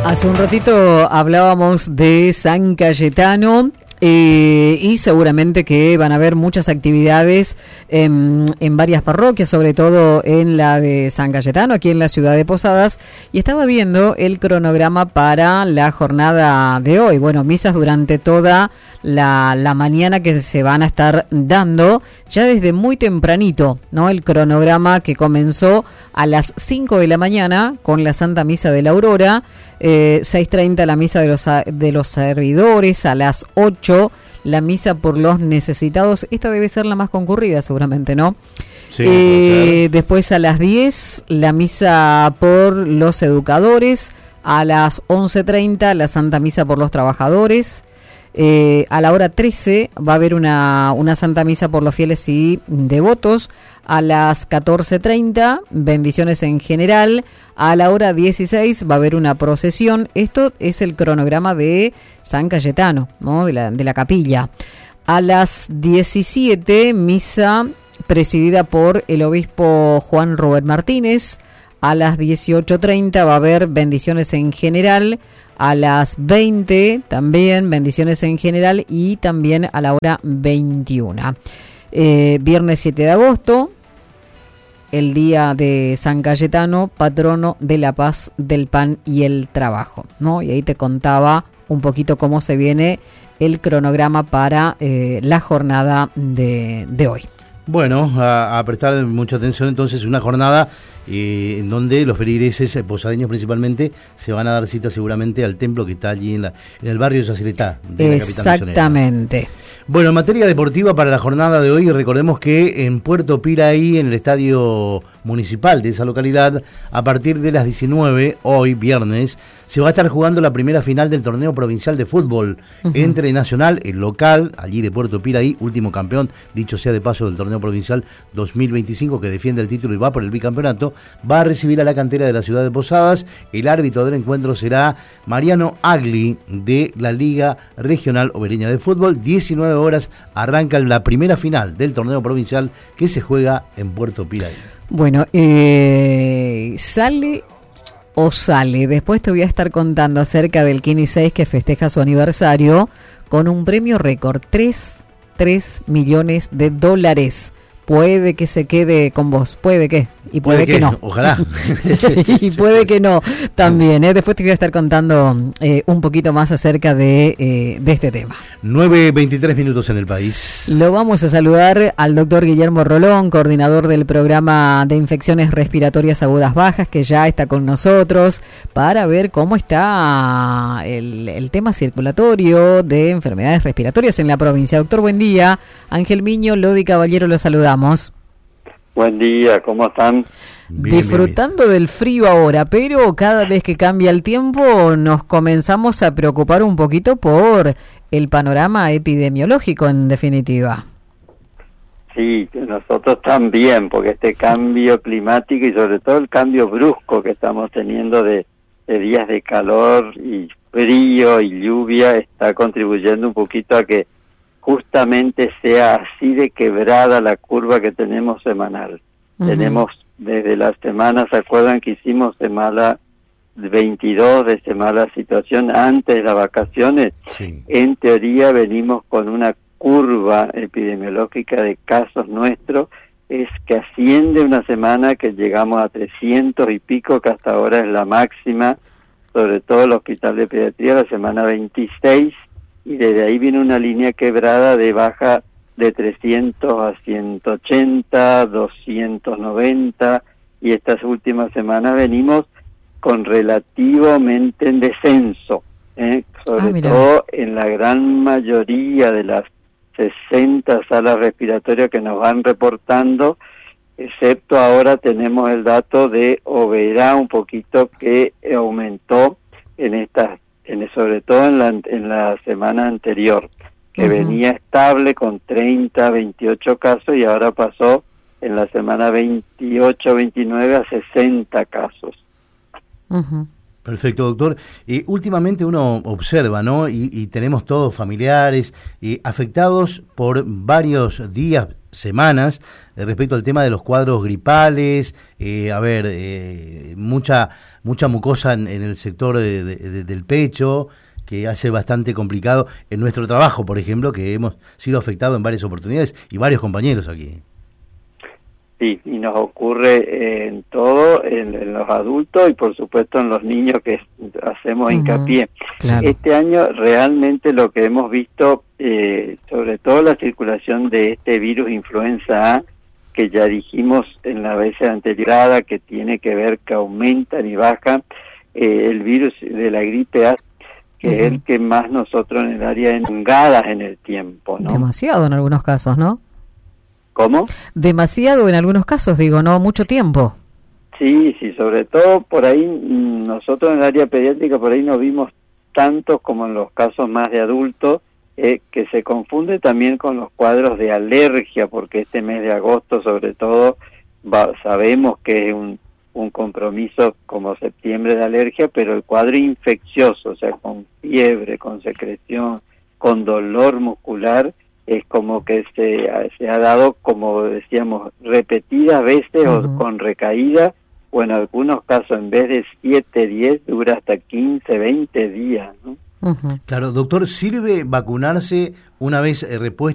Hace un ratito hablábamos de San Cayetano y seguramente que van a haber muchas actividades en varias parroquias, sobre todo en la de San Cayetano, aquí en la ciudad de Posadas, y estaba viendo el cronograma para la jornada de hoy. Bueno, misas durante toda la mañana que se van a estar dando ya desde muy tempranito, ¿no? El cronograma que comenzó a las 5 de la mañana con la Santa Misa de la Aurora, 6:30 la misa de los servidores, a las 8 la misa por los necesitados. Esta debe ser la más concurrida seguramente, ¿no? Sí, después a las 10 la misa por los educadores, a las 11:30 la Santa Misa por los trabajadores. A la hora 13 va a haber una Santa Misa por los fieles y devotos. A las 14:30 bendiciones en general. A la hora 16 va a haber una procesión. Esto es el cronograma de San Cayetano, ¿no? de la capilla. A las 17 misa presidida por el obispo Juan Robert Martínez. A las 18:30 va a haber bendiciones en general. A las 20 también bendiciones en general y también a la hora 21. Viernes 7 de agosto, el día de San Cayetano, patrono de la paz, del pan y el trabajo, ¿no? Y ahí te contaba un poquito cómo se viene el cronograma para la jornada de hoy. Bueno, a prestar mucha atención entonces, una jornada en donde los feligreses posadeños principalmente se van a dar cita seguramente al templo que está allí en el barrio de Yacyretá de la capital misionera. Exactamente. Bueno, en materia deportiva para la jornada de hoy, recordemos que en Puerto Piraí, en el estadio municipal de esa localidad, a partir de las 19, hoy viernes, se va a estar jugando la primera final del torneo provincial de fútbol entre Nacional, el local, allí de Puerto Piraí, último campeón, dicho sea de paso, del torneo provincial 2025, que defiende el título y va por el bicampeonato, va a recibir a la cantera de la ciudad de Posadas. El árbitro del encuentro será Mariano Agli, de la Liga Regional Obereña de Fútbol. 19 horas arranca la primera final del torneo provincial que se juega en Puerto Piraí. Bueno, sale. Después te voy a estar contando acerca del Kini 6 que festeja su aniversario con un premio récord, 3 millones de dólares. Puede que se quede con vos, puede que, y puede que no. Ojalá. Y puede que no también. Después te voy a estar contando un poquito más acerca de este tema. 9:23 minutos en el país. Lo vamos a saludar al doctor Guillermo Rolón, coordinador del programa de infecciones respiratorias agudas bajas, que ya está con nosotros para ver cómo está el tema circulatorio de enfermedades respiratorias en la provincia. Doctor, buen día. Ángel Miño, Lodi Caballero, lo saludamos. Buen día, ¿cómo están? Bien, disfrutando del frío ahora, pero cada vez que cambia el tiempo nos comenzamos a preocupar un poquito por el panorama epidemiológico, en definitiva. Sí, nosotros también, porque este cambio climático y sobre todo el cambio brusco que estamos teniendo de días de calor y frío y lluvia está contribuyendo un poquito a que justamente sea así de quebrada la curva que tenemos semanal. Tenemos desde las semanas, ¿se acuerdan que hicimos semana 22 de esta mala situación antes de las vacaciones? Sí. En teoría venimos con una curva epidemiológica de casos nuestros, es que asciende una semana que llegamos a 300 y pico, que hasta ahora es la máxima, sobre todo el Hospital de Pediatría, la semana 26, y desde ahí viene una línea quebrada de baja de 300 a 180, 290, y estas últimas semanas venimos con relativamente en descenso, sobre todo en la gran mayoría de las 60 salas respiratorias que nos van reportando, excepto ahora tenemos el dato de Oberá un poquito que aumentó sobre todo en la semana anterior, que venía estable con 30, 28 casos y ahora pasó en la semana 28, 29 a 60 casos. Perfecto, doctor. Últimamente uno observa, ¿no? Y tenemos todos familiares afectados por varios días, semanas, respecto al tema de los cuadros gripales, mucha mucosa en el sector del pecho, que hace bastante complicado en nuestro trabajo, por ejemplo, que hemos sido afectados en varias oportunidades y varios compañeros aquí. Sí, y nos ocurre en todo, en los adultos y por supuesto en los niños que hacemos hincapié. Claro. Este año realmente lo que hemos visto, sobre todo la circulación de este virus influenza A, que ya dijimos en la vez anterior, que tiene que ver que aumentan y bajan, el virus de la gripe A, que es el que más nosotros en el área engadas en el tiempo, ¿no? Demasiado en algunos casos, ¿no? ¿Cómo? Demasiado en algunos casos, digo, ¿no? Mucho tiempo. Sí, sobre todo por ahí, nosotros en el área pediátrica por ahí no vimos tantos como en los casos más de adultos, que se confunde también con los cuadros de alergia, porque este mes de agosto sobre todo sabemos que es un compromiso como septiembre de alergia, pero el cuadro infeccioso, o sea, con fiebre, con secreción, con dolor muscular, es como que se ha dado, como decíamos, repetidas veces o con recaída, o en algunos casos en vez de 7, 10, dura hasta 15, 20 días, ¿no? Claro, doctor, ¿sirve vacunarse una vez repuesto